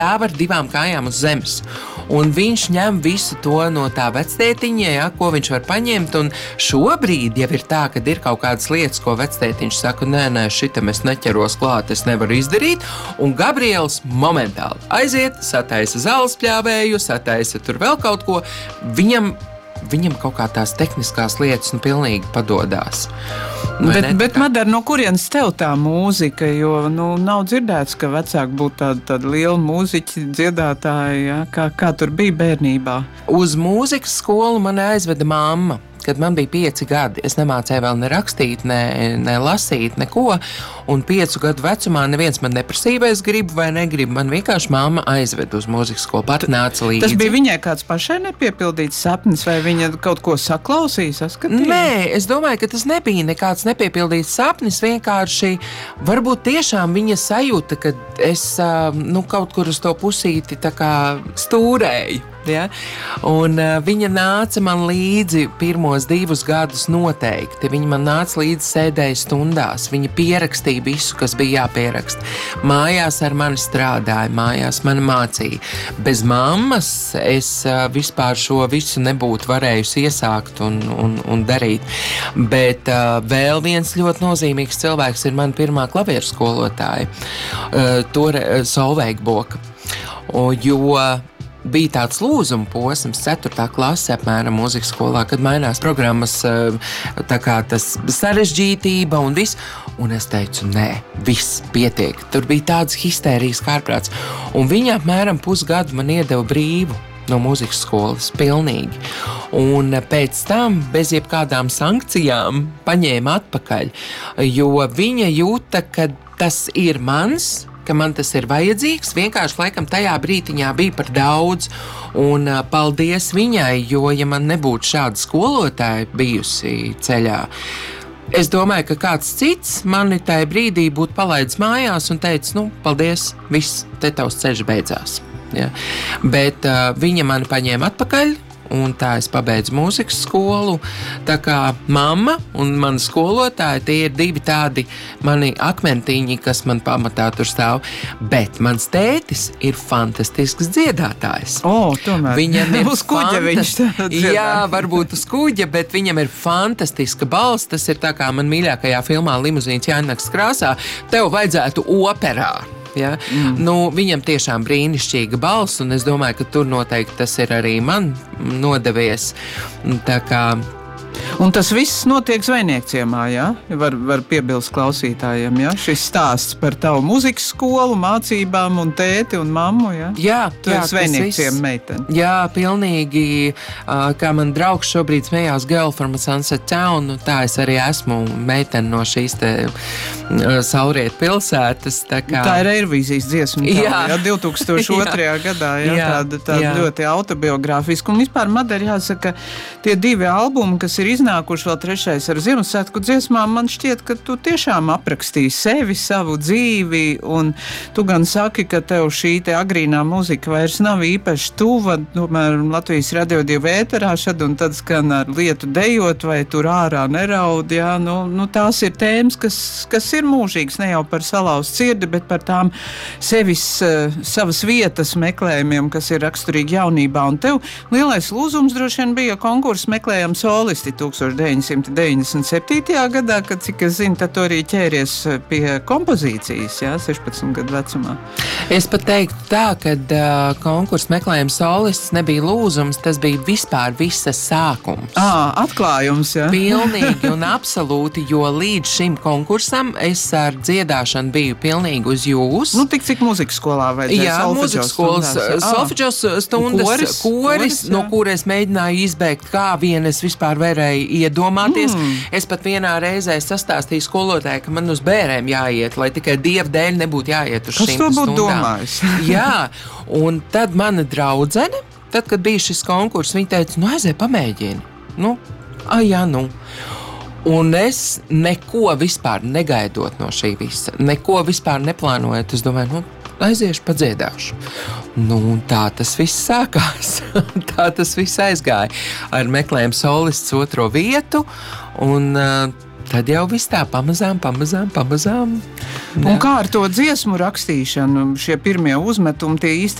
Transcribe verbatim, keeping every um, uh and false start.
stāv ar divām kājām uz zemes. Un viņš ņem visu to no tā vectētiņa, ja, ko viņš var paņemt. Un šobrīd jau ir tā, ka ir kaut kādas lietas, ko vectētiņš saka, nē, nē, šitam es neķeros klāt, es nevaru izdarīt. Un Gabriels momentāli aiziet, sataisa zāles pļāvēju, sataisa tur vēl kaut ko. Viņam, viņam kaut kā tās tehniskās lietas nu pilnīgi padodās. Bet, bet Madara, no kurienes tev tā mūzika? Jo nu, nav dzirdēts, ka vecāki būtu tādi, tādi lieli mūziķi, dziedātāji. Ja? Kā, kā tur bija bērnībā? Uz mūzikas skolu mani aizveda mamma. Kad man bija pieci gadi, es nemācēju vēl ne rakstīt, ne, ne lasīt, neko. Un piecu gadu vecumā neviens man neprasīja, vai es gribu vai negribu. Man vienkārši mamma aizveda uz mūzikas skolu, pat nāca līdzi. Tas bija viņai kāds pašai nepiepildīts sapnis, vai viņa kaut ko saklausīja, saskatīja? Nē, es domāju, ka tas nebija nekāds nepiepildīts sapnis. Vienkārši varbūt tiešām viņa sajūta, ka es nu, kaut kur uz to pusīti tā kā stūrēju. Ja? Un uh, viņa nāca man līdzi pirmos divus gadus noteikti. Viņa man nāca līdzi, sēdēja stundās. Viņa pierakstīja visu, kas bija jāpieraksta. Mājās ar mani strādāja, mājās mani mācīja. Bez mammas es uh, vispār šo visu nebūtu varējusi iesākt un, un, un darīt. Bet uh, vēl viens ļoti nozīmīgs cilvēks ir mana pirmā klavieru skolotāja, uh, Tore uh, Solveiga Boka. O, jo bija tāds lūzuma posms, ceturtā klase apmēram mūzikas skolā, kad mainās programmas tā kā tas sarežģītība un viss. Un es teicu, nē, viss pietiek. Tur bija tāds histērijas kārprāts. Un viņa apmēram pusgadu man iedeva brīvu no mūzikas skolas, pilnīgi. Un pēc tam bez jebkādām sankcijām paņēma atpakaļ, jo viņa jūta, ka tas ir mans, ka man tas ir vajadzīgs, vienkārši laikam tajā brītiņā bija par daudz, un uh, paldies viņai, jo, ja man nebūtu šāda skolotāja bijusi ceļā, es domāju, ka kāds cits mani tajā brīdī būtu palaidis mājās un teicis, nu, paldies, viss, te tavs ceļš beidzās. Ja? Bet uh, viņa mani paņēma atpakaļ, un tā es pabeidzu mūzikas skolu. Tā kā mamma un mana skolotāja, tie ir divi tādi mani akmentiņi, kas man pamatā tur stāv. Bet mans tētis ir fantastisks dziedātājs. O, tomēr. Viņam ir uz kuģa viņš dziedāja. Jā, varbūt uz kuģa, bet viņam ir fantastiska balss. Tas ir tā kā man mīļākajā filmā Limuzīns Jāņnakts krāsā. Tev vajadzētu operā. Ja? Mm. Nu, viņam tiešām brīnišķīga balss, un es domāju, ka tur noteikti tas ir arī man nodevies. Tā kā Un tas viss notiek Zvejniekciemā, jā? Var, var piebilst klausītājiem, jā? Šis stāsts par tavu muzikas skolu, mācībām un tēti un mammu, jā? Jā, tu jā, esi Zvejniekciema meitene. Jā, pilnīgi, uh, kā man draugs šobrīd smējās Girl from a Sunset Town, nu, tā es arī esmu meitene no šīs te uh, Saulriet pilsētas. Tā, kā... tā ir Eirovīzijas dziesma, tā, jā. jā, divi tūkstoši otrajā gadā, jā, jā, tāda, tāda ļoti autobiogrāfiska. Un vispār, Madara, jāsaka, tie divi albumi, kas ir iznākuši, vēl trešais ar Ziemassvētku dziesmām, man šķiet, ka tu tiešām aprakstīji sevi, savu dzīvi, un tu gan saki, ka tev šī te agrīnā muzika vairs nav īpaši tuva, tomēr Latvijas radio divi ēterā šad un tad skan ar lietu dejot, vai tur ārā neraud, jā, nu, nu tās ir tēmas, kas, kas ir mūžīgas, ne jau par salauz sirdi, bet par tām sevis, savas vietas meklējumiem, kas ir raksturīgi jaunībā, un tev lielais lūzums droši vien bija konkurss Meklējam solisti tūkstoš deviņsimt deviņdesmit septītajā gadā, kad, cik es zinu, tad tu arī ķēries pie kompozīcijas, jā, sešpadsmit gadu vecumā. Es pat teiktu tā, ka uh, konkurss Meklējam solists nebija lūzums, tas bija vispār visas sākums. Ā, atklājums, jā. Pilnīgi un absolūti, jo līdz šim konkursam es ar dziedāšanu biju pilnīgi uz jūs. Nu, tik cik muzikas skolā vajadzēja? Jā, muzikas skolas, solfeģos stundas, koris, koris no kura es mēģināju izbēgt, kā vien es vispār varēju iedomāties. Mm. Es pat vienā reizē sastāstīju skolotāju, ka man uz bērēm jāiet, lai tikai Dieva dēļ nebūtu jāiet uz šīm stundām. Kas to būtu domājis? Jā, un tad mana draudzene, tad, kad bija šis konkurss, viņa teica, nu aizēj pamēģini. Nu, ai jā, nu. Un es neko vispār negaidot no šī visa, neko vispār neplānojot, es domāju, nu, aiziešu, padziedāšu. Nu, tā tas viss sākās. Tā tas viss aizgāja ar Meklējam solists otro vietu. Un uh, tad jau viss tā pamazām, pamazām, pamazām. Un kā ar to dziesmu rakstīšanu, šie pirmie uzmetumi, tie īsti